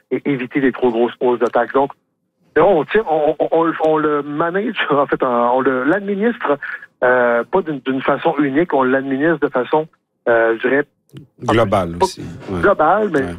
et éviter les trop grosses hausses de taxes. Donc, on le manage, en fait, on l'administre pas d'une façon unique, on l'administre de façon, je dirais, globale aussi. Globale, mais